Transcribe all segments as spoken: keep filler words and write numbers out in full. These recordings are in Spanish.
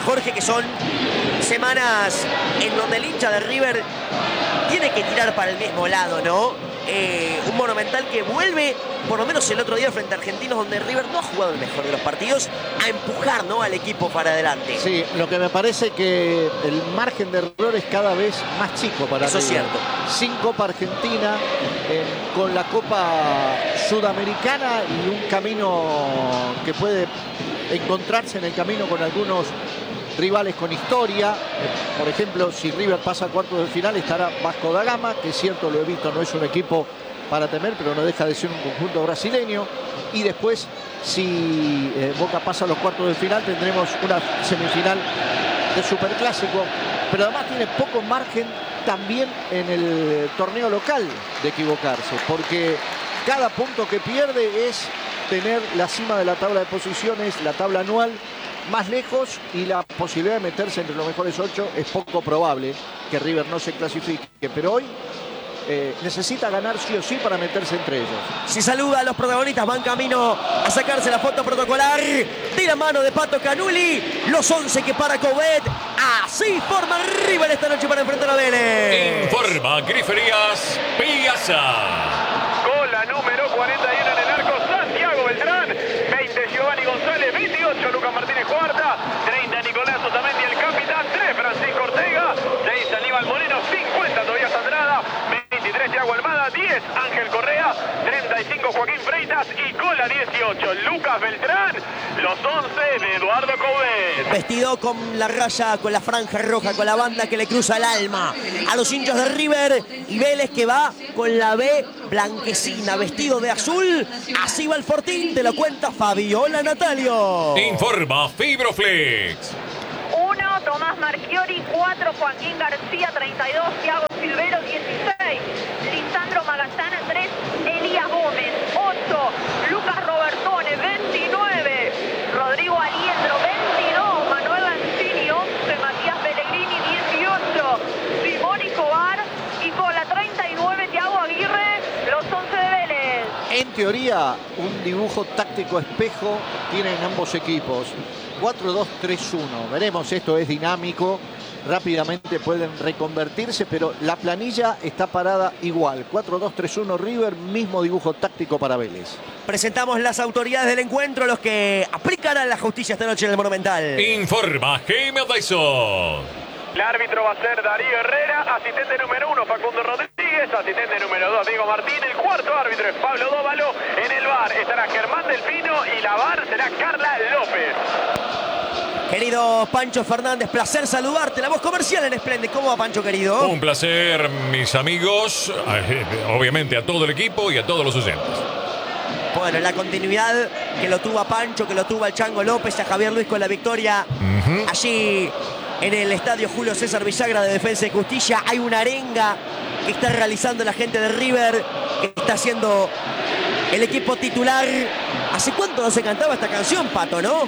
Jorge, que son semanas en donde el hincha de River tiene que tirar para el mismo lado, ¿no? Eh, un Monumental que vuelve, por lo menos el otro día frente a Argentinos, donde River no ha jugado el mejor de los partidos, a empujar, ¿no?, al equipo para adelante. Sí, lo que me parece que el margen de error es cada vez más chico para Eso River. es cierto. Sin Copa Argentina, eh, con la Copa Sudamericana y un camino que puede encontrarse en el camino con algunos rivales con historia. Por ejemplo, si River pasa a cuartos de final, estará Vasco da Gama, que es cierto, lo he visto, no es un equipo para temer, pero no deja de ser un conjunto brasileño. Y después, si eh, Boca pasa a los cuartos de final, tendremos una semifinal de superclásico. Pero además tiene poco margen también en el torneo local de equivocarse, porque cada punto que pierde es tener la cima de la tabla de posiciones, la tabla anual, más lejos, y la posibilidad de meterse entre los mejores ocho es poco probable que River no se clasifique. Pero hoy eh, necesita ganar sí o sí para meterse entre ellos. Si saluda a los protagonistas, van camino a sacarse la foto protocolar de la mano de Pato Canuli. Los once que para Coudet. Así forma River esta noche para enfrentar a Vélez. Informa Griferías Piazza. Con la número cuarenta y uno en el arco, Santiago Beltrán. veinte, Giovanni González. veintiocho, Lucas Martínez Cuarta. treinta, Nicolás Otamendi, el capitán. tres, Francisco Ortega. seis, Aníbal Moreno. cincuenta, Tobias Andrada. veintitrés, Thiago Almada. diez, Ángel Correa. treinta y cinco, Joaquín Freitas. Y con la dieciocho, Lucas Beltrán. Los once de Eduardo Coudet. Vestido con la raya, con la franja roja, con la banda que le cruza el alma a los hinchas de River. Y Vélez que va con la B blanquecina, vestido de azul. Así va el Fortín, te lo cuenta Fabiola Natalio. Informa Fibroflex. uno, Tomás Marchiori. cuatro, Joaquín García. treinta y dos, Thiago Silvero. dieciséis, Lisandro Magallanes. tres, Elías Gómez. ocho, Lucas Robertone. veintinueve, Rodrigo Aliendro. veintidós, Manuel Lanzini. once, Matías Pellegrini. dieciocho, Simón Escobar. Y con la treinta y nueve, Thiago Aguirre, los once de Vélez. En teoría, un dibujo táctico espejo tienen ambos equipos. cuatro dos tres uno. Veremos, esto es dinámico. Rápidamente pueden reconvertirse, pero la planilla está parada igual. cuatro dos tres uno River, mismo dibujo táctico para Vélez. Presentamos las autoridades del encuentro, los que aplicarán la justicia esta noche en el Monumental. Informa Jaime Dyson. El árbitro va a ser Darío Herrera, asistente número uno Facundo Rodríguez, asistente número dos Diego Martín, el cuarto árbitro es Pablo Dóvalo, en el V A R estará Germán Delfino y la V A R será Carla López. Querido Pancho Fernández, placer saludarte. La voz comercial en Splendid. ¿Cómo va, Pancho, querido? Un placer, mis amigos, obviamente a todo el equipo y a todos los oyentes. Bueno, la continuidad que lo tuvo a Pancho, que lo tuvo al Chango López, a Javier Luis con la victoria uh-huh. allí en el estadio Julio César Villagra de Defensa y Justicia. Hay una arenga que está realizando la gente de River, que está haciendo el equipo titular. ¿Hace cuánto no se cantaba esta canción, Pato, no?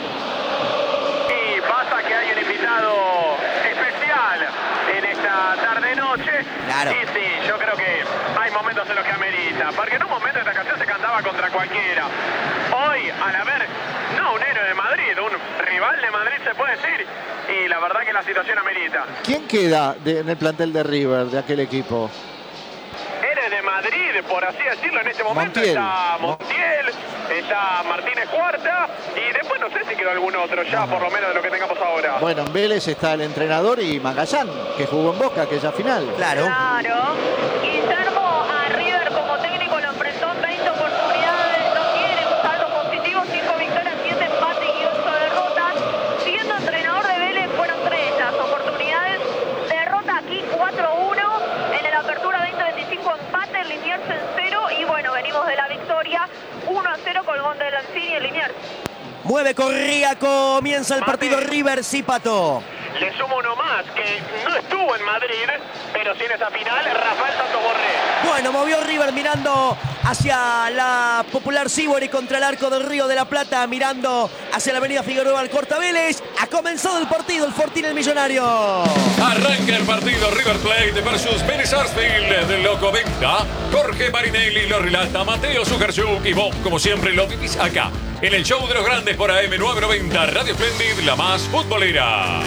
Y pasa que hay un invitado especial en esta tarde-noche. Claro. Y sí, yo creo que hay momentos en los que amerita. Porque en un momento esta canción se cantaba contra cualquiera. Hoy, al haber, no un héroe de Madrid, un rival de Madrid se puede decir. Y la verdad que la situación amerita. ¿Quién queda de, en el plantel de River, de aquel equipo? Héroe de Madrid, por así decirlo, en este momento Montiel. está Montiel, está Martínez Cuarta y después no sé si quedó algún otro ya, por lo menos de lo que tengamos ahora. Bueno, en Vélez está el entrenador y Magallán, que jugó en Boca aquella final. Claro. Claro. Guillermo a River como técnico lo enfrentó en veinte oportunidades, no tiene un saldo positivo, cinco victorias, siete empates y ocho derrotas. Siendo entrenador de Vélez fueron tres las oportunidades. Derrota aquí cuatro uno, en el Apertura veinte veinticinco empate, el Liniers en cero y bueno, venimos de la victoria uno a cero con el gol de Lanzini y el Liniers. Mueve Corría, comienza el partido River, sí, Pato. Le sumo uno más, que no estuvo en Madrid, pero sí en esa final, Rafael Santos Borré. Bueno, movió River mirando hacia la Popular Sibori contra el arco del Río de la Plata, mirando hacia la avenida Figueroa al Corta Vélez. Ha comenzado el partido, el Fortín el Millonario. Arranca el partido River Plate versus Vélez Sarsfield del Loco Venta. Jorge Marinelli lo relata, Mateo Sujarchuk, y vos, como siempre, lo vivís acá, en el show de los grandes por A M nueve noventa, Radio Splendid, la más futbolera.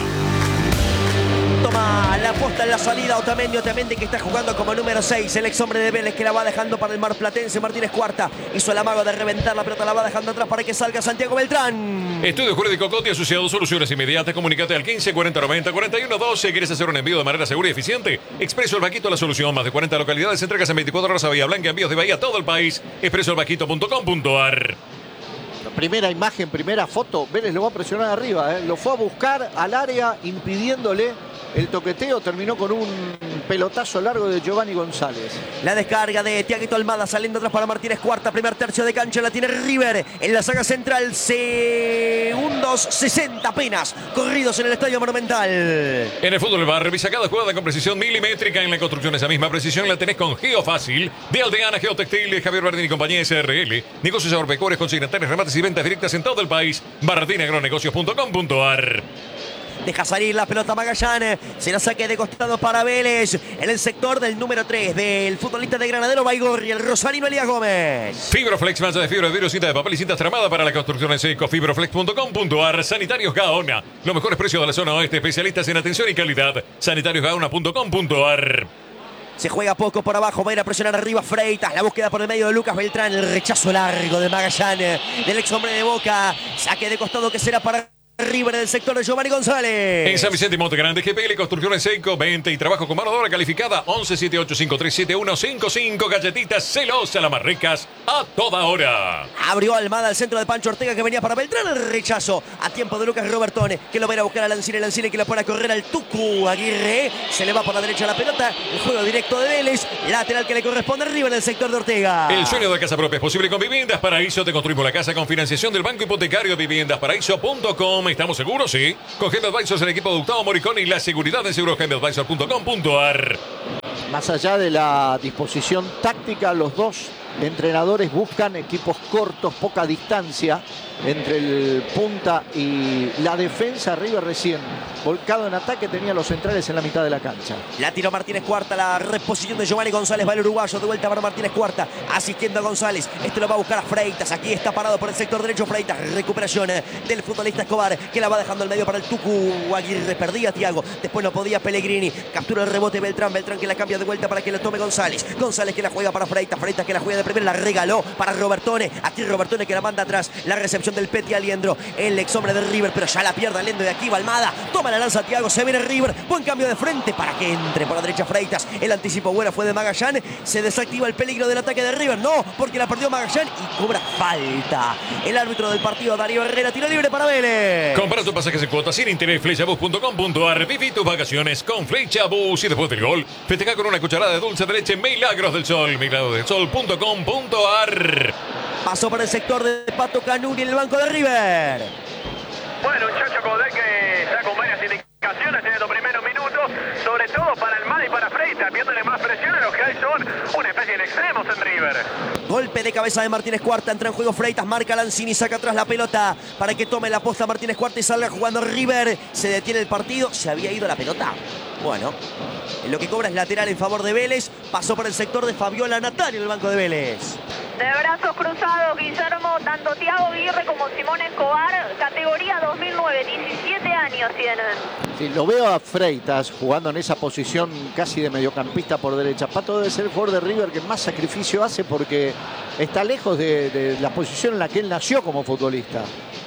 Toma la posta en la salida Otamendi, Otamendi que está jugando como número seis, el ex hombre de Vélez que la va dejando para el marplatense. Martínez Cuarta hizo el amago de reventar la pelota, la va dejando atrás para que salga Santiago Beltrán. Estudio Jurídico Coti asociado, soluciones inmediatas. Comunícate al quince cuarenta noventa cuarenta y uno doce. ¿Quieres hacer un envío de manera segura y eficiente? Expreso El Vaquito, la solución. Más de cuarenta localidades, entregas en veinticuatro horas a Bahía Blanca, envíos de Bahía a todo el país. expreso el vaquito punto com punto a r. Primera imagen, primera foto, Vélez lo va a presionar arriba, ¿eh? Lo fue a buscar al área impidiéndole el toqueteo, terminó con un pelotazo largo de Giovanni González. La descarga de Tiaguito Almada saliendo atrás para Martínez Cuarta, primer tercio de cancha la tiene River en la saga central, segundos sesenta apenas corridos en el Estadio Monumental. En el fútbol bar, revisa cada jugada con precisión milimétrica. En la construcción esa misma precisión la tenés con Geofácil, de Aldeana Geotextil, Javier Bardini y compañía S R L. Negocios agropecuarios, consignatarios, remates y ventas directas en todo el país. bardini agronegocios punto com punto a r. Deja salir la pelota Magallanes. Se la saque de costado para Vélez. En el sector del número tres del futbolista de Granadero Baigorri, el rosarino Elías Gómez. Fibroflex, malla de fibra de vidrio, cinta de papel y cintas tramada para la construcción en seco. Fibroflex punto com punto a r. Sanitarios Gaona. Los mejores precios de la zona oeste. Especialistas en atención y calidad. sanitarios gaona punto com punto a r. Se juega poco por abajo, va a ir a presionar arriba Freitas. La búsqueda por el medio de Lucas Beltrán. El rechazo largo de Magallanes, del ex hombre de Boca. Saque de costado que será para River del sector de Giovanni González. En San Vicente y Monte Grande, G P L, construcción en seco, venta y trabajo con mano de obra calificada. once siete ocho cinco tres siete uno cinco cinco. Galletitas Celosa, las más ricas a toda hora. Abrió Almada al centro de Pancho Ortega que venía para Beltrán. El rechazo a tiempo de Lucas Robertone, que lo va a ir a buscar a Lancine. Lancine que lo pone a correr al Tucu Aguirre. Se le va por la derecha la pelota. El juego directo de Vélez. Lateral que le corresponde a River en el sector de Ortega. El sueño de casa propia es posible con Viviendas Paraíso. Te construimos la casa con financiación del Banco Hipotecario. viviendas paraíso punto com. ¿Estamos seguros? Sí. Con Gem Advisors, el equipo de Gustavo Moriconi y la seguridad en seguro gem advisor punto com punto a r. Más allá de la disposición táctica, los dos entrenadores buscan equipos cortos, poca distancia entre el punta y la defensa. River recién volcado en ataque tenía los centrales en la mitad de la cancha. La tiró Martínez Cuarta, la reposición de Giovanni González, va el uruguayo, de vuelta para Martínez Cuarta, asistiendo a González. Este lo va a buscar a Freitas, aquí está parado por el sector derecho Freitas. Recuperación del futbolista Escobar, que la va dejando al medio para el Tucu Aguirre. Perdía Thiago, después no podía Pellegrini. Captura el rebote Beltrán, Beltrán que la cambia de vuelta para que lo tome González. González que la juega para Freitas, Freitas que la juega de primera, la regaló para Robertone. Aquí Robertone que la manda atrás, la recepción del Peti Aliendro, el ex hombre de River, pero ya la pierde Aliendro. De aquí va Almada, toma la lanza Thiago, se viene River, buen cambio de frente para que entre por la derecha Freitas. El anticipo bueno fue de Magallanes, se desactiva el peligro del ataque de River, no, porque la perdió Magallanes y cobra falta. El árbitro del partido, Darío Herrera, tiro libre para Vélez. Compara tus pasajes en cuotas sin interés, flechabus punto com punto a r. Viví tus vacaciones con Flechabus y después del gol, festeja con una cucharada de dulce de leche Milagros del Sol, milagros del sol punto com punto a r. Pasó por el sector de Pato Canuri en el banco de River. Bueno, un Chacho Codé que está con varias indicaciones en estos primeros minutos, sobre todo para Almada y para Freitas, viéndole más presión a los que hay son una especie de extremos en River. Golpe de cabeza de Martínez Cuarta, entra en juego Freitas, marca Lanzini, saca atrás la pelota para que tome la posta Martínez Cuarta y salga jugando River. Se detiene el partido, se había ido la pelota. Bueno, lo que cobra es lateral en favor de Vélez. Pasó por el sector de Fabiola Natario en el banco de Vélez. De brazos cruzados, Guillermo, tanto Thiago Aguirre como Simón Escobar, categoría dos mil nueve, diecisiete años tienen. Sí, lo veo a Freitas jugando en esa posición casi de mediocampista por derecha. Pato debe ser el jugador de River que más sacrificio hace porque está lejos de, de la posición en la que él nació como futbolista.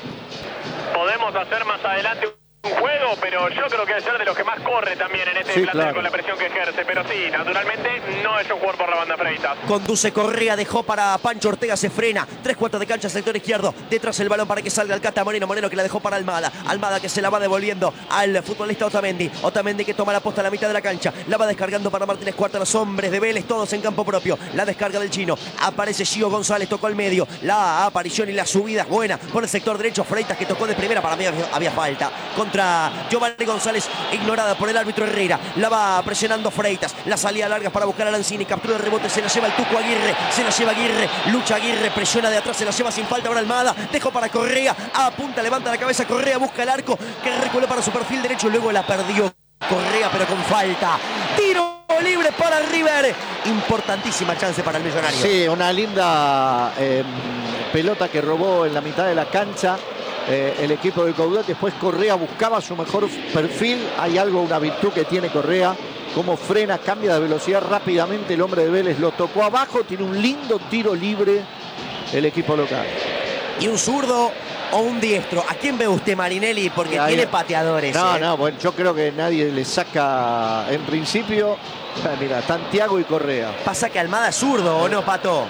Podemos hacer más adelante un juego, pero yo creo que debe ser de los que más corre también en este Sí, plantel claro. con la presión que ejerce. Pero sí, naturalmente no es un jugador por la banda Freitas. Conduce Correa, dejó para Pancho Ortega, se frena. Tres cuartos de cancha, sector izquierdo. Detrás el balón para que salga el Cata Moreno. Moreno que la dejó para Almada. Almada que se la va devolviendo al futbolista Otamendi. Otamendi que toma la posta a la mitad de la cancha. La va descargando para Martínez Cuarta. Los hombres de Vélez, todos en campo propio. La descarga del chino. Aparece Gio González, tocó al medio. La aparición y la subida buena por el sector derecho. Freitas que tocó de primera. Para mí había, había falta contra Giovanni González, ignorada por por el árbitro Herrera. La va presionando Freitas. La salida larga para buscar a Lanzini. Captura el rebote. Se la lleva el Tuco Aguirre. Se la lleva Aguirre. Lucha Aguirre. Presiona de atrás. Se la lleva sin falta. Ahora Almada. Dejó para Correa. Apunta. Levanta la cabeza. Correa busca el arco. Que reculó para su perfil derecho. Luego la perdió Correa, pero con falta. Tiro libre para River. Importantísima chance para el Millonario. Sí, una linda eh, pelota que robó en la mitad de la cancha eh, el equipo de Coudet. Después Correa buscaba su mejor perfil. Hay algo, una virtud que tiene Correa. Cómo frena, cambia de velocidad rápidamente. El hombre de Vélez lo tocó abajo. Tiene un lindo tiro libre el equipo local. Y un zurdo o un diestro. ¿A quién ve usted, Marinelli? Porque Ahí, tiene pateadores. No, ¿eh? no, bueno, yo creo que nadie le saca en principio. Mira, Santiago y Correa. Pasa que Almada es zurdo, ¿o no, Pato?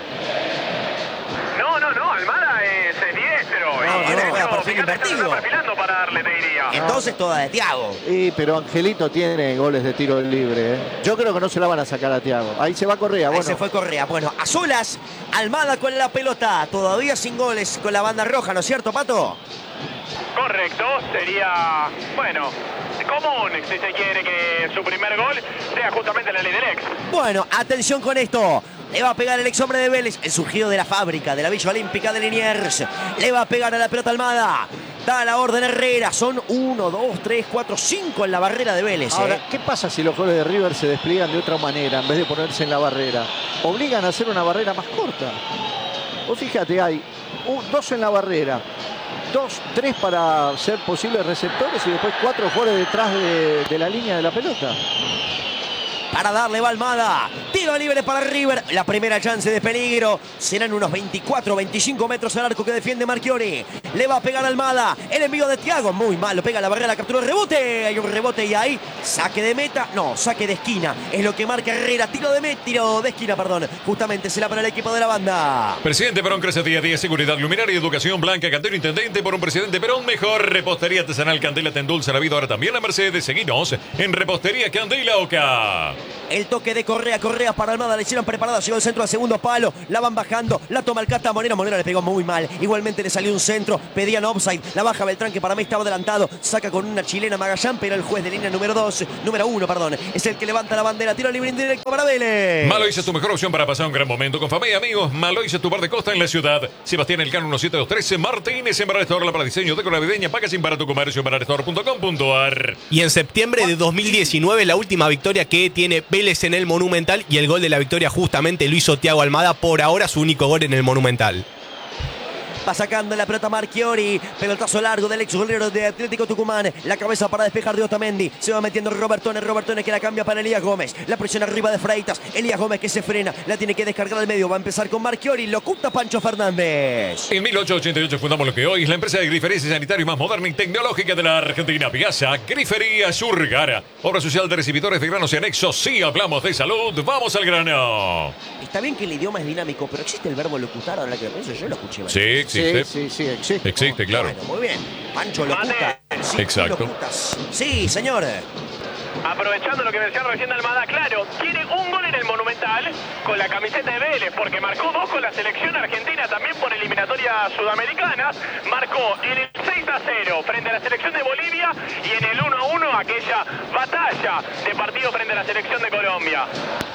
No, no, no, Almada es diestro. No, y no, de juega hecho, perfil fíjate, se lo invertido. está perfilando para darle, te diría. Entonces toda de Thiago. Sí, pero Angelito tiene goles de tiro libre. ¿eh? Yo creo que no se la van a sacar a Thiago. Ahí se va Correa. Ahí Bueno, se fue Correa. Bueno, a solas, Almada con la pelota. Todavía sin goles con la banda roja, ¿no es cierto, Pato? Correcto, sería, bueno, común, si se quiere, que su primer gol sea justamente la ley del ex. Bueno, atención con esto. Le va a pegar el ex hombre de Vélez, el surgido de la fábrica, de la Villa Olímpica de Liniers. Le va a pegar a la pelota Almada. Da la orden Herrera. Son uno, dos, tres, cuatro, cinco en la barrera de Vélez. ahora, ¿eh? ¿qué pasa si los goles de River se despliegan de otra manera en vez de ponerse en la barrera? Obligan a hacer una barrera más corta. Vos fíjate, hay un, dos en la barrera. Dos, tres para ser posibles receptores y después cuatro jugadores detrás de, de la línea de la pelota. Para darle va Almada. Tiro libre para River. La primera chance de peligro. Serán unos veinticuatro, veinticinco metros al arco que defiende Marchiori. Le va a pegar Almada. El envío de Thiago. Muy malo. Pega la barrera, captura el rebote. Hay un rebote y ahí saque de meta. No, saque de esquina. Es lo que marca Herrera. Tiro de meta. Tiro de esquina, perdón. Justamente será para el equipo de la banda. Presidente Perón crece día a día. Seguridad, luminaria y educación blanca. Cantero intendente por un presidente Perón. Mejor repostería artesanal Candela te endulza la vida. Ahora también la Mercedes. Seguinos en Repostería Candela Oca. El toque de Correa, Correa para Almada, le hicieron preparada, llegó el centro al segundo palo, la van bajando, la toma el Cata Moreno, Moreno le pegó muy mal, igualmente le salió un centro, pedían offside, la baja Beltrán que para mí estaba adelantado, saca con una chilena Magallán, pero el juez de línea número dos, número uno, perdón, es el que levanta la bandera, tiro libre indirecto para Vélez. Malois es tu mejor opción para pasar un gran momento con familia y amigos. Malois es tu bar de costa en la ciudad. Sebastián Elcano uno siete dos tres, Martínez en Barrestador, la para diseño de navideña, paga sin para tu comercio en barrestador punto com punto ar. Y en septiembre de dos mil diecinueve, la última victoria que tiene Vélez en el Monumental, y el gol de la victoria justamente lo hizo Thiago Almada, por ahora su único gol en el Monumental. Va sacando la pelota Marchiori. Pelotazo largo del ex golero de Atlético Tucumán. La cabeza para despejar de Otamendi. Se va metiendo Robertone. Robertone que la cambia para Elías Gómez. La presión arriba de Freitas. Elías Gómez que se frena. La tiene que descargar al medio. Va a empezar con Marchiori. Lo oculta Pancho Fernández. En mil ochocientos ochenta y ocho fundamos lo que hoy es la empresa de grifería y sanitario más moderna y tecnológica de la Argentina. Piazza Grifería Surgara. Obra social de recibidores de granos y anexos. Sí, hablamos de salud. Vamos al grano. Está bien que el idioma es dinámico, pero existe el verbo locutar. Ahora que lo pienso, yo lo escuché. Sí, existe. Sí, sí, sí, existe. Existe, claro. Bueno, muy bien. Pancho locuta. Sí, Exacto. locutas. Sí, señor. Aprovechando lo que decía recién Almada, claro, tiene un gol en el Monumental con la camiseta de Vélez, porque marcó dos con la selección argentina también por eliminatorias sudamericanas. Marcó en el seis a cero frente a la selección de Bolivia y en el uno a uno aquella batalla de partido frente a la selección de Colombia.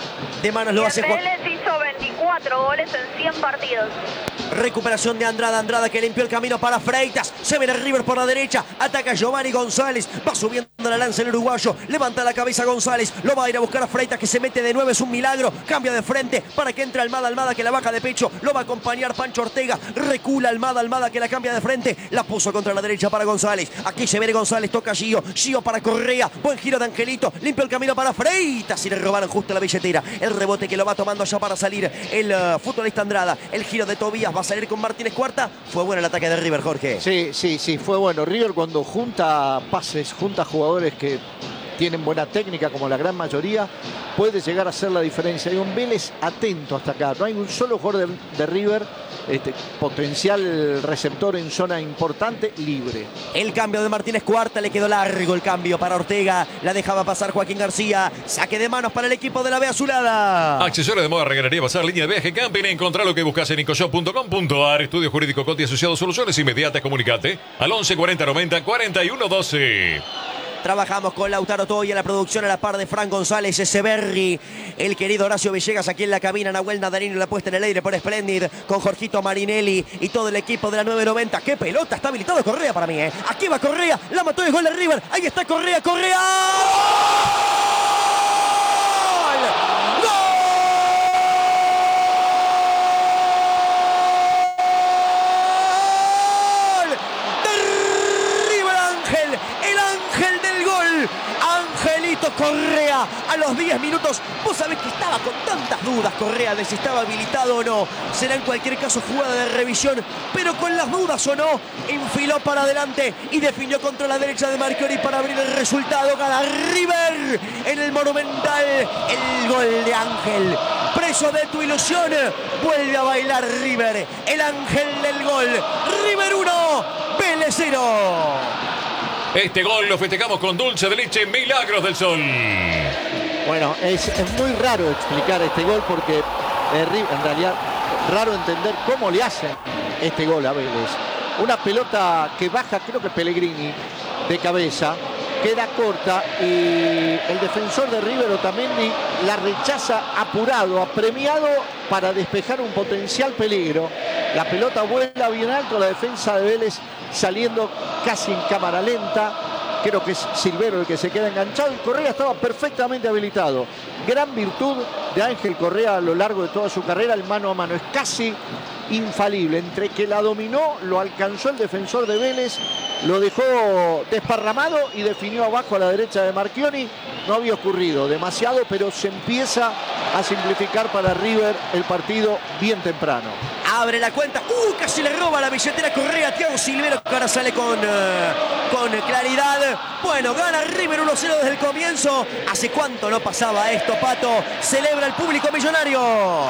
De manos lo Y hace el Juan. Vélez hizo veinticuatro goles en cien partidos. Recuperación de Andrada, Andrada que limpió el camino para Freitas, se viene River por la derecha, ataca Giovanni González, va subiendo la lanza el uruguayo, levanta la cabeza González, lo va a ir a buscar a Freitas que se mete de nueve, es un milagro, cambia de frente para que entre Almada, Almada que la baja de pecho, lo va a acompañar Pancho Ortega, recula Almada, Almada que la cambia de frente, la puso contra la derecha para González, aquí se viene González, toca Gio, Gio para Correa, buen giro de Angelito, limpia el camino para Freitas y le robaron justo la billetera, el rebote que lo va tomando ya para salir el uh, futbolista Andrada, el giro de Tobías va a salir con Martínez Cuarta, fue bueno el ataque de River, Jorge. Sí, sí, sí, fue bueno. River cuando junta pases, junta jugadores que tienen buena técnica, como la gran mayoría, puede llegar a hacer la diferencia. Hay un Vélez atento hasta acá. No hay un solo jugador de, de River, este, potencial receptor en zona importante, libre. El cambio de Martínez Cuarta, le quedó largo el cambio para Ortega. La dejaba pasar Joaquín García. Saque de manos para el equipo de la B Azulada. Accesorio de moda, regalaría, pasar línea de viaje, camping. Encontrá lo que buscas en incoshop punto com punto ar. Estudio Jurídico Conti Asociados, soluciones inmediatas. Comunicate al once cuarenta noventa cuarenta y uno doce. Trabajamos con Lautaro Toya, la producción a la par de Fran González, Echeverri, el querido Horacio Villegas aquí en la cabina, Nahuel Nadarino la puesta en el aire por Splendid, con Jorgito Marinelli y todo el equipo de la nueve noventa. ¡Qué pelota! Está habilitado Correa para mí, ¿eh? Aquí va Correa, la mató el gol de River. Ahí está Correa, Correa. Correa a los diez minutos. Vos sabés que estaba con tantas dudas Correa de si estaba habilitado o no. Será en cualquier caso jugada de revisión, pero con las dudas o no, enfiló para adelante y definió contra la derecha de Marchiori para abrir el resultado. Gana River en el Monumental. El gol de Ángel. Preso de tu ilusión, vuelve a bailar River. El ángel del gol. River uno, Vélez cero. Este gol lo festejamos con dulce de leche Milagros del Sol. Bueno, es, es muy raro explicar este gol porque eh, en realidad raro entender cómo le hacen este gol a Vélez. Una pelota que baja, creo que Pellegrini, de cabeza, queda corta y el defensor de River, Otamendi, la rechaza apurado, apremiado para despejar un potencial peligro. La pelota vuela bien alto, la defensa de Vélez saliendo casi en cámara lenta. Creo que es Silvero el que se queda enganchado y Correa estaba perfectamente habilitado. Gran virtud de Ángel Correa a lo largo de toda su carrera, el mano a mano es casi infalible. Entre que la dominó, lo alcanzó el defensor de Vélez, lo dejó desparramado y definió abajo a la derecha de Marchiori. No había ocurrido demasiado, pero se empieza a simplificar para River el partido bien temprano. Abre la cuenta. ¡Uh! Casi le roba la billetera Correa. Thiago Silvero que ahora sale con, uh, con claridad. Bueno, gana River uno cero desde el comienzo. ¿Hace cuánto no pasaba esto, Pato? Celebra el público millonario.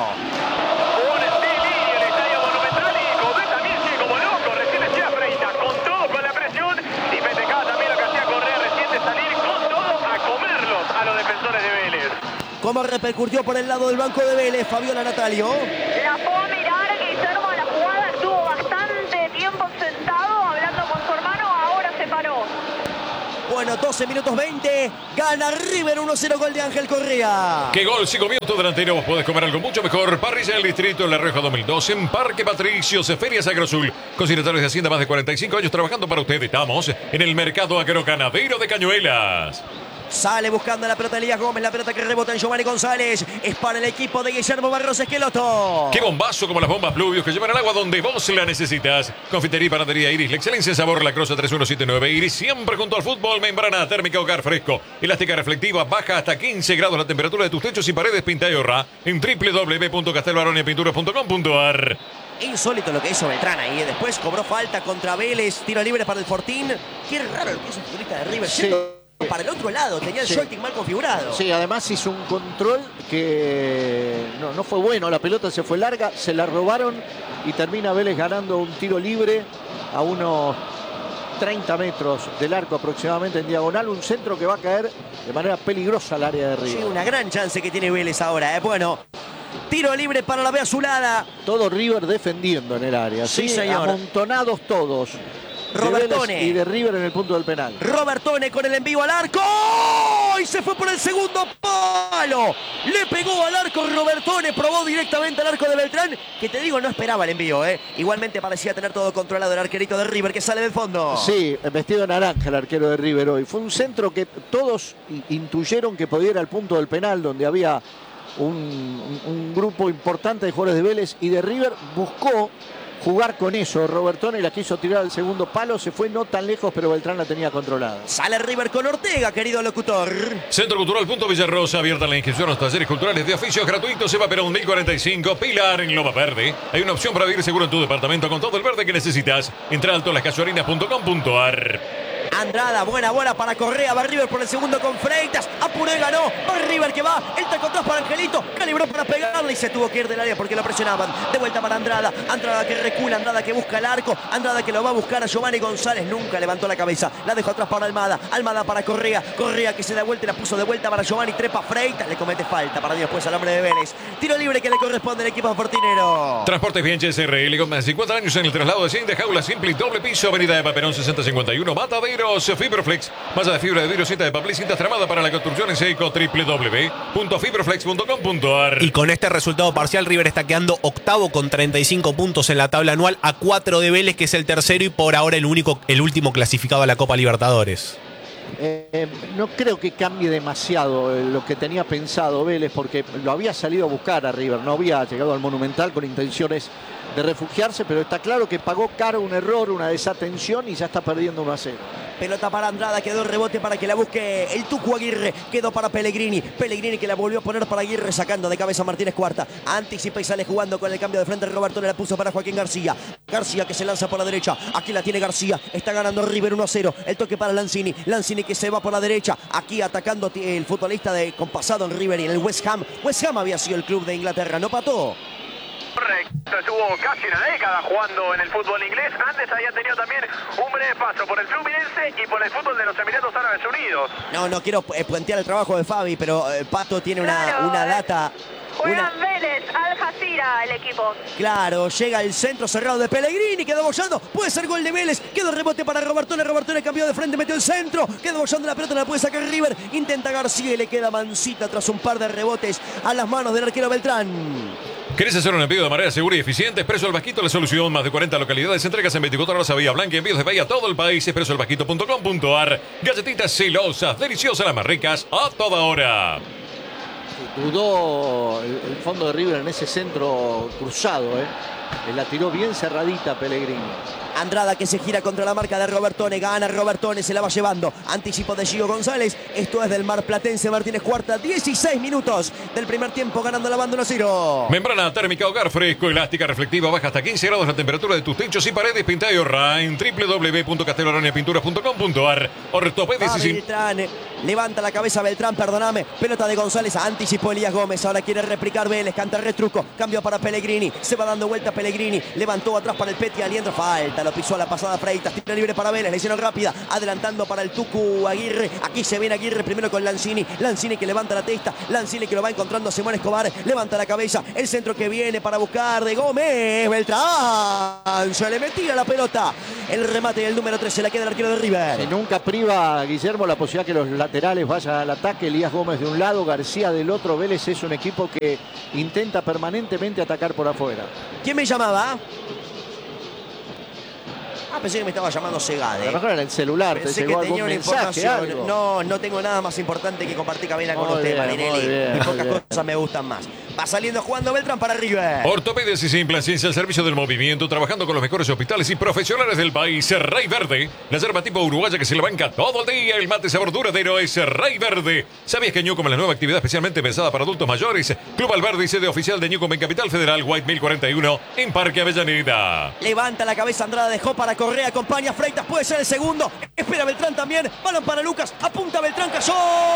Un Stili, el estadio Monumental y Cobé también sigue como loco. Recién decía Freitas, con todo, con la presión. Y festejaba también lo que hacía Correa recién de salir con todo a comerlos a los defensores de Vélez. ¿Cómo repercutió por el lado del banco de Vélez, Fabiola Natalio? La puedo mirar, Guillermo, la jugada estuvo bastante tiempo sentado hablando con su hermano, ahora se paró. Bueno, doce minutos veinte, gana River uno cero, gol de Ángel Correa. ¿Qué gol? Si comió tu delantero, vos podés comer algo mucho mejor. Parrilla del Distrito en La Rioja dos mil dos, en Parque Patricios, Ferias Agrosul. Consignatarios de Hacienda, más de cuarenta y cinco años trabajando para ustedes. Estamos en el mercado agroganadero de Cañuelas. Sale buscando la pelota Elías Gómez, la pelota que rebota en Giovanni González. Es para el equipo de Guillermo Barros Esqueloto. ¡Qué bombazo como las bombas Pluvius que llevan el agua donde vos la necesitas! Confitería y panadería Iris, la excelencia en sabor, la Crosa tres uno siete nueve Iris, siempre junto al fútbol, membrana térmica, hogar fresco, elástica reflectiva, baja hasta quince grados la temperatura de tus techos y paredes, pinta y ahorra en w w w punto castelbaronia pinturas punto com punto a r. Insólito lo que hizo Beltrán ahí. Después cobró falta contra Vélez, tiro libre para el Fortín. Qué raro lo que hizo el futbolista de River. Sí. Para el otro lado, tenía el Sí. joystick mal configurado. Sí, además hizo un control que no, no fue bueno. La pelota se fue larga, se la robaron y termina Vélez ganando un tiro libre a unos treinta metros del arco aproximadamente en diagonal. Un centro que va a caer de manera peligrosa al área de Sí, River. una gran chance que tiene Vélez ahora. ¿eh? Bueno, tiro libre para la B azulada. Todo River defendiendo en el área. Sí, Sí, señor. amontonados todos. De Robertone. Vélez y de River en el punto del penal. Robertone con el envío al arco. Y se fue por el segundo palo. Le pegó al arco Robertone. Probó directamente al arco de Beltrán. Que te digo, no esperaba el envío. ¿eh? Igualmente parecía tener todo controlado el arquerito de River que sale del fondo. Sí, vestido de naranja el arquero de River hoy. Fue un centro que todos intuyeron que podía ir al punto del penal, donde había un, un, un grupo importante de jugadores de Vélez y de River. Buscó jugar con eso. Robertone la quiso tirar al segundo palo. Se fue no tan lejos, pero Beltrán la tenía controlada. Sale River con Ortega, querido locutor. Centro Cultural Punto Villarrosa, abierta la inscripción a los talleres culturales de oficios gratuitos. Eva Perón mil cuarenta y cinco, Pilar en Loma Verde. Hay una opción para vivir seguro en tu departamento con todo el verde que necesitas. Entra a alto las casuarinas punto com punto a r. Andrada, buena bola para Correa, va River por el segundo con Freitas, apuró y ganó, va River que va, el taco atrás para Angelito, calibró para pegarle y se tuvo que ir del área porque lo presionaban, de vuelta para Andrada, Andrada que recula, Andrada que busca el arco, Andrada que lo va a buscar a Giovanni González, nunca levantó la cabeza, la dejó atrás para Almada, Almada para Correa, Correa que se da vuelta y la puso de vuelta para Giovanni, trepa Freitas, le comete falta para después al hombre de Vélez, tiro libre que le corresponde al equipo fortinero. Transportes Bienches R L con más de cincuenta años en el traslado de cien de jaula simple y doble piso, avenida Eva Perón sesenta cincuenta y uno, Matadero. vidrios Fibroflex. Malla de fibra de vidrio, cinta de papel y cinta tramada para la construcción en seco. doble u doble u doble u punto fibroflex punto com punto a r. Y con este resultado parcial, River está quedando octavo con treinta y cinco puntos en la tabla anual, a cuatro de Vélez, que es el tercero y por ahora el único, el último clasificado a la Copa Libertadores. Eh, no creo que cambie demasiado eh, lo que tenía pensado Vélez, porque lo había salido a buscar a River, no había llegado al Monumental con intenciones de refugiarse, pero está claro que pagó caro un error, una desatención y ya está perdiendo uno a cero. Pelota para Andrada, quedó el rebote para que la busque el Tucu Aguirre, quedó para Pellegrini, Pellegrini que la volvió a poner para Aguirre, sacando de cabeza Martínez Cuarta, anticipa y sale jugando con el cambio de frente. Roberto le la puso para Joaquín García, García que se lanza por la derecha, aquí la tiene García, está ganando River uno a cero, el toque para Lanzini, Lanzini que se va por la derecha, aquí atacando el futbolista de compasado en River y en el West Ham. West Ham había sido el club de Inglaterra, no pató. Correcto, estuvo casi una década jugando en el fútbol inglés. Antes había tenido también un breve paso por el Fluminense y por el fútbol de los Emiratos Árabes Unidos. No, no quiero eh, puentear el trabajo de Fabi, pero eh, Pato tiene una, Claro, una eh. data. Juegan Una, Vélez, Al Jazeera, el equipo. claro, llega el centro cerrado de Pellegrini, quedó bollando, puede ser gol de Vélez, quedó rebote para Robertone, Robertone cambió de frente, metió el centro, quedó bollando la pelota, la puede sacar River, intenta García y le queda Mancita tras un par de rebotes a las manos del arquero Beltrán. ¿Querés hacer un envío de manera segura y eficiente? Expreso El Vasquito, la solución. Más de cuarenta localidades, entregas en veinticuatro horas a Vía Blanca, envíos de Bahía a todo el país. expreso el vasquito punto com punto a r. Galletitas celosas, deliciosas, las más ricas, a toda hora. Dudó el, el fondo de River en ese centro cruzado, ¿eh? La tiró bien cerradita Pellegrini. Andrada que se gira contra la marca de Robertone, gana Robertone, se la va llevando, anticipo de Gio González, esto es del Marplatense Martínez Cuarta, dieciséis minutos del primer tiempo ganando la banda uno a cero. Membrana térmica, hogar fresco, elástica, reflectiva, baja hasta quince grados la temperatura de tus techos y paredes. Pinta y ahorra en doble u doble u doble u punto casteloronia pinturas punto com punto a r. Ortopedias y sin... Beltrán, levanta la cabeza Beltrán, perdóname, pelota de González, anticipó Elías Gómez, ahora quiere replicar Vélez, canta el retruco, cambio para Pellegrini, se va dando vuelta Pellegrini, levantó atrás para el Peti, Aliendro, falta, lo pisó a la pasada Freitas, tiro libre para Vélez, le hicieron rápida, adelantando para el Tucu Aguirre, aquí se viene Aguirre primero con Lanzini, Lanzini que levanta la testa, Lanzini que lo va encontrando a Simón Escobar, levanta la cabeza, el centro que viene para buscar de Gómez, Beltrán, se le metía la pelota, el remate del número tres se la queda el arquero de River. Y nunca priva a Guillermo la posibilidad que los laterales vayan al ataque. Elías Gómez de un lado, García del otro. Vélez es un equipo que intenta permanentemente atacar por afuera. ¿Quién me llamaba? Ah, pensé que me estaba llamando A Segade. lo mejor era el celular, Pensé te que llegó tenía algún una mensaje, información. algo. No, no tengo nada más importante que compartir cabina con Muy usted, bien, Marinelli. muy bien, muy Pocas bien. cosas me gustan más. Va saliendo jugando Beltrán para River. Ortopedias y Simplan, ciencia al servicio del movimiento, trabajando con los mejores hospitales y profesionales del país. Rey Verde, la yerba tipo uruguaya que se le banca todo el día. El mate sabor duradero es Rey Verde. ¿Sabías que Newcomb es la nueva actividad especialmente pensada para adultos mayores? Club Alberdi, sede oficial de Newcomb en Capital Federal, White mil cuarenta y uno, en Parque Avellaneda. Levanta la cabeza Andrada, dejó para Correa, acompaña a Freitas, puede ser el segundo. Espera Beltrán también, balón para Lucas, apunta Beltrán, cayó.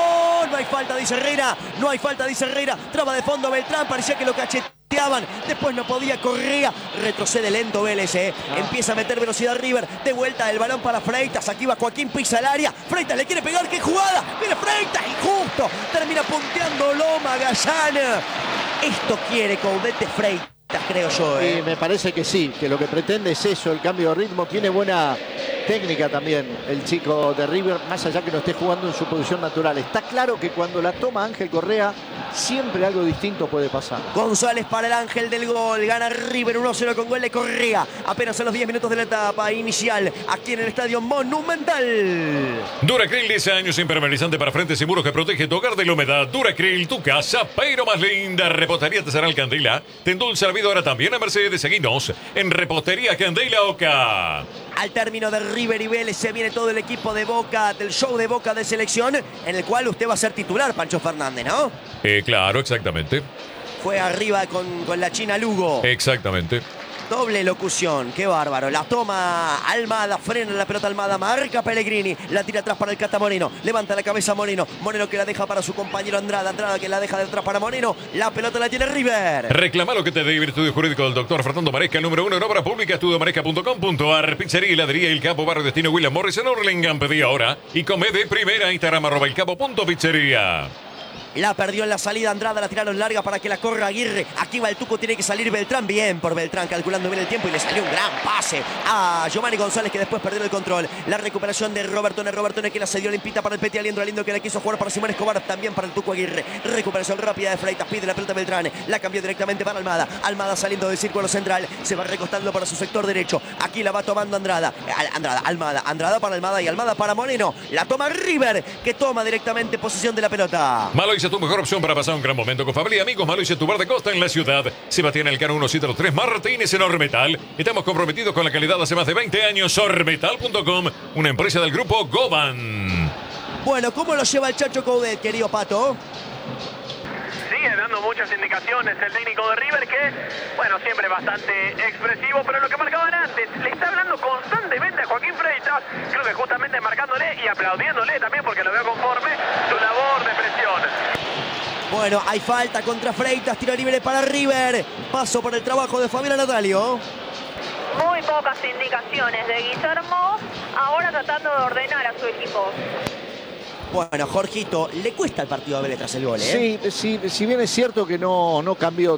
No hay falta, dice Herrera, no hay falta, dice Herrera. Traba de fondo Beltrán, parecía que lo cacheteaban. Después no podía Correa, retrocede lento Vélez, eh. Ah. Empieza a meter velocidad River, de vuelta el balón para Freitas, aquí va Joaquín, pisa el área, Freitas le quiere pegar, qué jugada, viene Freitas y justo termina punteando Loma Gallana. Esto quiere Caudete Freitas, creo yo, eh. Y me parece que sí, que lo que pretende es eso, el cambio de ritmo. Tiene buena técnica también el chico de River, más allá que no esté jugando en su posición natural. Está claro que cuando la toma Ángel Correa, siempre algo distinto puede pasar. González para el ángel del gol, gana River uno a cero con gol de Correa, apenas a los diez minutos de la etapa inicial, aquí en el Estadio Monumental. Duracril, diez años, impermeabilizante para frentes y muros que protege tu hogar de la humedad. Duracril, tu casa, pero más linda. Repostería Artesanal Candela, te endulza la vida ahora también a Mercedes. Seguinos en Repostería Candela Oca. Al término de River y Vélez se viene todo el equipo de Boca, del show de Boca de selección, en el cual usted va a ser titular, Pancho Fernández, ¿no? Eh, claro, exactamente. Fue arriba con, con la China Lugo. Exactamente. Doble locución, qué bárbaro. La toma Almada, frena la pelota Almada, marca Pellegrini, la tira atrás para el Cata Moreno, levanta la cabeza Moreno, Moreno que la deja para su compañero Andrada, Andrada que la deja de atrás para Moreno, la pelota la tiene River. Reclama lo que te debe. Estudio jurídico del doctor Fernando Maresca, el número uno en obra pública, estudio maresca punto com punto a r. Pizzería y heladería El Capo, barrio destino William Morris en Hurlingham. Pedí ahora y come de primera. Instagram arroba el capo punto pizzería. La perdió en la salida Andrada, la tiraron larga para que la corra Aguirre. Aquí va el Tuco, tiene que salir Beltrán. Bien por Beltrán, calculando bien el tiempo, y le salió un gran pase a Giovanni González, que después perdió el control. La recuperación de Robertone, Robertone que la cedió limpita para el Peti Aliendro, Aliendro que la quiso jugar para Simón Escobar, también para el Tuco Aguirre. Recuperación rápida de Freitas, pide la pelota Beltrán, la cambió directamente para Almada. Almada saliendo del círculo central, se va recostando para su sector derecho. Aquí la va tomando Andrada. Andrada, Almada, Andrada para Almada y Almada para Moreno. La toma River, que toma directamente posesión de la pelota. Maloise, tu mejor opción para pasar un gran momento con familia y amigos. Maloise, tu bar de costa en la ciudad. Sebastián Elcano uno siete dos tres, Martínez en Ormetal. Estamos comprometidos con la calidad hace más de veinte años. Ormetal punto com, una empresa del grupo Goban. Bueno, ¿cómo lo lleva el Chacho Coudet, querido Pato? Sigue dando muchas indicaciones el técnico de River, que, bueno, siempre bastante expresivo, pero lo que marcaban antes, le está hablando constantemente a Joaquín Freitas, creo que justamente marcándole y aplaudiéndole también, porque lo veo conforme su labor de presión. Bueno, hay falta contra Freitas, tiro libre para River. Paso por el trabajo de Fabián Natalio. Muy pocas indicaciones de Guillermo, ahora tratando de ordenar a su equipo. Bueno, Jorgito, le cuesta el partido a Vélez tras el gol, ¿eh? Sí, sí, si bien es cierto que no, no cambió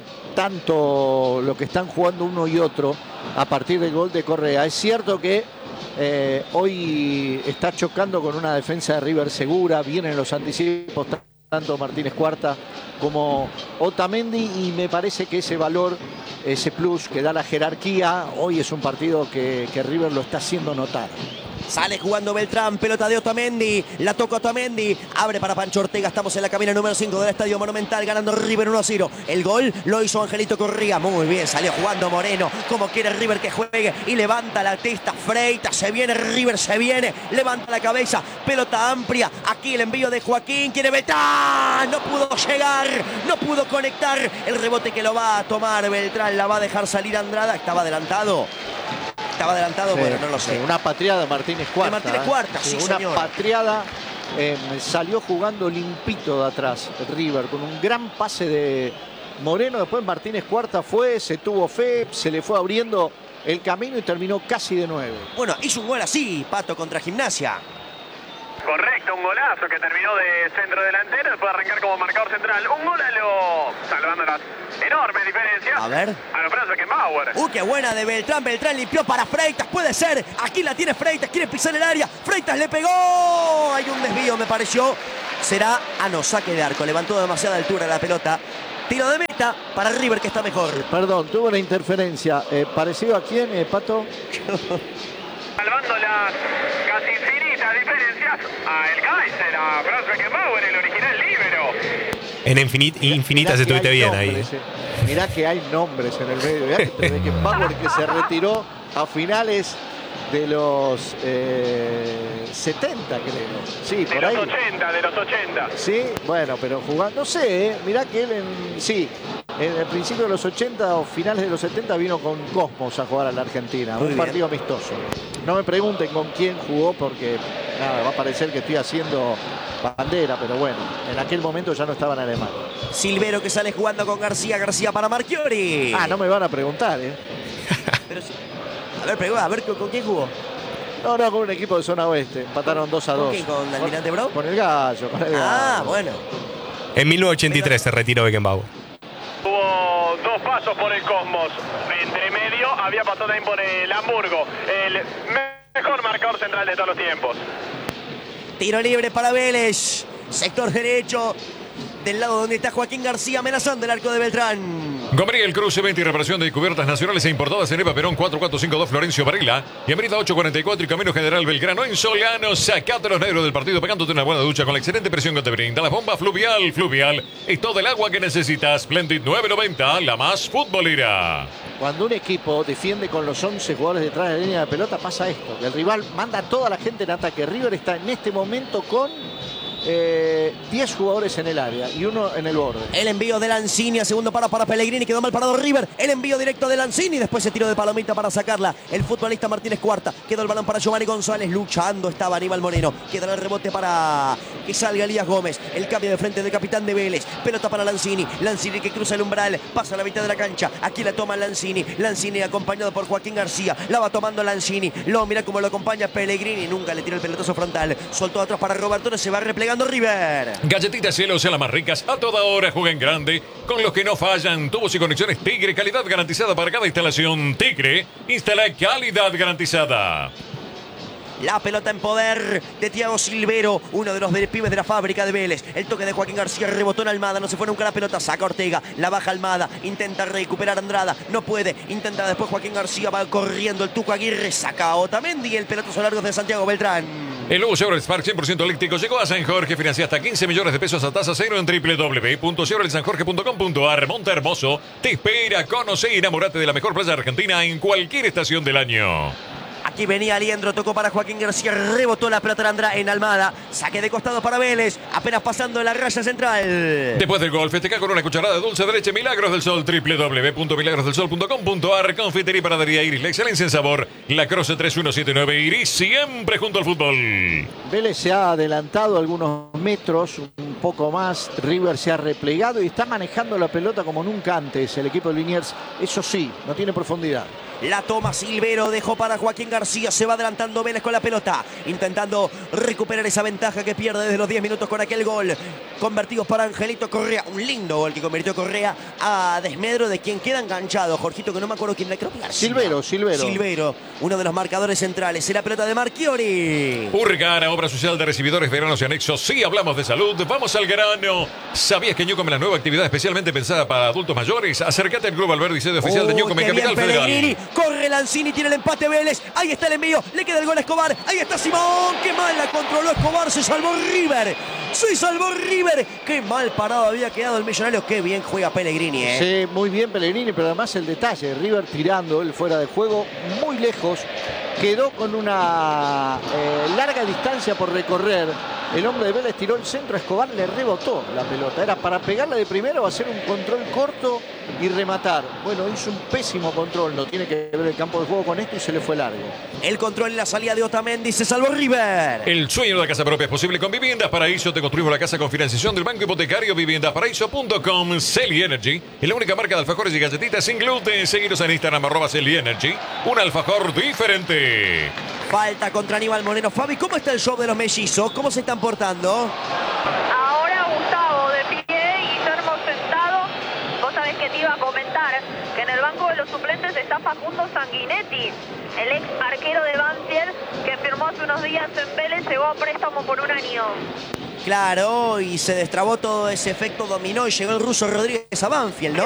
tanto lo que están jugando uno y otro a partir del gol de Correa. Es cierto que eh, hoy está chocando con una defensa de River segura, vienen los anticipos tanto Martínez Cuarta como Otamendi, y me parece que ese valor, ese plus que da la jerarquía, hoy es un partido que, que River lo está haciendo notar. Sale jugando Beltrán, pelota de Otamendi, la toca Otamendi, abre para Pancho Ortega, estamos en la cabina número cinco del Estadio Monumental, ganando River uno a cero. El gol lo hizo Angelito Correa, muy bien, salió jugando Moreno, como quiere River que juegue, y levanta la testa, Freitas, se viene River, se viene, levanta la cabeza, pelota amplia, aquí el envío de Joaquín, quiere Beltrán, no pudo llegar, no pudo conectar, el rebote que lo va a tomar Beltrán, la va a dejar salir Andrada, estaba adelantado. Estaba adelantado, sí, bueno, no lo sé. Sí, una patriada de Martínez Cuarta. De Martínez Cuarta, sí, sí, una señor. patriada. Eh, salió jugando limpito de atrás River, con un gran pase de Moreno. Después Martínez Cuarta fue, se tuvo fe, se le fue abriendo el camino y terminó casi de nueve. Bueno, hizo un gol así, Pato, contra Gimnasia. Correcto, un golazo que terminó de centro delantero, después de arrancar como marcador central. Un gol a lo... salvando las enormes diferencias. A ver. A lo Franz Beckenbauer. Uh, qué buena de Beltrán. Beltrán limpió para Freitas. Puede ser. Aquí la tiene Freitas. Quiere pisar el área. Freitas le pegó. Hay un desvío, me pareció. Será a no saque de arco. Levantó demasiada altura la pelota. Tiro de meta para River, que está mejor. Perdón, tuvo una interferencia. Eh, ¿Parecido a quién, eh, Pato? Salvando las casi infinitas diferencias a el Kaiser, a Franz Beckenbauer, el original líbero. En infinit, infinitas estuviste bien nombres, ahí. Eh. Mirá que hay nombres en el medio. Mirá que Beckenbauer, que se retiró a finales de los eh, setenta, creo. Sí, de por los ahí. ochenta, de los ochenta. Sí, bueno, pero jugando, no sé, ¿eh? Mirá que él en, sí, en el principio de los ochenta o finales de los setenta vino con Cosmos a jugar a la Argentina. Muy un bien. partido amistoso. No me pregunten con quién jugó porque nada, va a parecer que estoy haciendo bandera, pero bueno, en aquel momento ya no estaba en Alemania. Silvero que sale jugando con García. García para Marchiori. Ah, no me van a preguntar, ¿eh? Pero sí. A ver, pregunta, a ver, ¿con, con quién jugó? No, no, con un equipo de zona oeste. Empataron dos a ¿Con dos. quién? ¿Con Almirante Brown? Con el Gallo, con el Gallo. Ah, bueno. En mil novecientos ochenta y tres se retiró Beckenbauer. Hubo dos pasos por el Cosmos. Entre medio había pasado también por el Hamburgo. El mejor marcador central de todos los tiempos. Tiro libre para Vélez. Sector derecho. Del lado donde está Joaquín García amenazando el arco de Beltrán. Gabriel Cruz, venta y reparación de cubiertas nacionales e importadas en Eva Perón cuatro cuatro cinco dos Florencio Varela y Avenida ocho cuarenta y cuatro y Camino General Belgrano en Solano. Sacate los negros del partido pegándote una buena ducha con la excelente presión que te brinda la bomba Fluvial. Fluvial es todo el agua que necesitas. Splendid nueve noventa, la más futbolera. Cuando un equipo defiende con los once jugadores detrás de la línea de pelota pasa esto, que el rival manda a toda la gente en ataque. River está en este momento con Eh, diez jugadores en el área y uno en el borde. El envío de Lanzini, a segundo paro para Pellegrini, quedó mal parado River. El envío directo de Lanzini, después se tiró de palomita para sacarla. El futbolista Martínez Cuarta, quedó el balón para Giovanni González, luchando estaba Aníbal Moreno. Queda el rebote para que salga Elías Gómez. El cambio de frente del capitán de Vélez. Pelota para Lanzini. Lanzini que cruza el umbral, pasa a la mitad de la cancha. Aquí la toma Lanzini. Lanzini acompañado por Joaquín García. La va tomando Lanzini. Lo mira como lo acompaña Pellegrini. Nunca le tira el pelotazo frontal. Soltó atrás para Roberto, se va replegando atacando River. Galletitas Cielo, sean las más ricas. A toda hora jueguen grande. Con los que no fallan. Tubos y conexiones Tigre. Calidad garantizada para cada instalación. Tigre. Instala calidad garantizada. La pelota en poder de Thiago Silvero, uno de los pibes de la fábrica de Vélez. El toque de Joaquín García rebotó en Almada, no se fue nunca la pelota, saca Ortega, la baja Almada, intenta recuperar Andrada, no puede, intenta después Joaquín García, va corriendo el Tuco Aguirre, saca a Otamendi y el pelotazo largo de Santiago Beltrán. El nuevo Chevrolet Spark cien por ciento eléctrico llegó a San Jorge, financia hasta quince millones de pesos a tasa cero en doble u doble u doble u punto chevrolet san jorge punto com punto a r. Monte Hermoso te espera, conoce y enamorate de la mejor playa argentina en cualquier estación del año. Aquí venía Aliendro, tocó para Joaquín García, rebotó la pelota Andra en Almada. Saque de costado para Vélez, apenas pasando la raya central. Después del gol, festeja con una cucharada de dulce de leche Milagros del Sol, doble u doble u doble u punto milagros del sol punto com punto a r. Confitería y panadería Iris, la excelencia en sabor. La Croce tres uno siete nueve Iris, siempre junto al fútbol. Vélez se ha adelantado algunos metros, un poco más. River se ha replegado y está manejando la pelota como nunca antes. El equipo de Liniers, eso sí, no tiene profundidad. La toma Silvero, dejó para Joaquín García, se va adelantando Vélez con la pelota, intentando recuperar esa ventaja que pierde desde los diez minutos con aquel gol. Convertidos para Angelito Correa, un lindo gol que convirtió Correa a desmedro de quien queda enganchado. Jorgito, que no me acuerdo quién le creo que García. Silvero, Silvero. Silvero, uno de los marcadores centrales. Será pelota de Marchiori. Urgana, obra social de recibidores, veranos y anexos. Sí, hablamos de salud. Vamos al grano. ¿Sabías que Newcom es la nueva actividad especialmente pensada para adultos mayores? Acércate al Club Alberdi, sede oficial de Uy, Newcom en qué bien, Capital Federal. Pellegrini. Corre Lanzini, tiene el empate Vélez. Ahí está el envío, le queda el gol a Escobar. Ahí está Simón, qué mal la controló Escobar. Se salvó River. Se salvó River. Qué mal parado había quedado el millonario. Qué bien juega Pellegrini, ¿eh? Sí, muy bien Pellegrini, pero además el detalle. River tirando, él fuera de juego, muy lejos. Quedó con una eh, larga distancia por recorrer. El hombre de Vélez tiró el centro, Escobar le rebotó la pelota. Era para pegarla de primero o hacer un control corto y rematar. Bueno, hizo un pésimo control. No tiene que ver el campo de juego con esto y se le fue largo. El control en la salida de Otamendi, se salvó River. El sueño de la casa propia es posible con Viviendas Paraíso. Te construimos la casa con financiación del Banco Hipotecario. Viviendas Paraíso punto com. Celi Energy es la única marca de alfajores y galletitas sin gluten. Seguiros en Instagram, arroba Celi Energy. Un alfajor diferente. Falta contra Aníbal Moreno. Fabi, ¿cómo está el show de los mellizos? ¿Cómo se están portando? Ahora Gustavo de pie, Guillermo sentado. Vos sabés que te iba a comentar que en el banco de los suplentes está Facundo Sanguinetti, el ex arquero de Banfield que firmó hace unos días en Vélez, llegó a préstamo por un año. Claro, y se destrabó todo ese efecto dominó y llegó el ruso Rodríguez a Banfield, ¿no?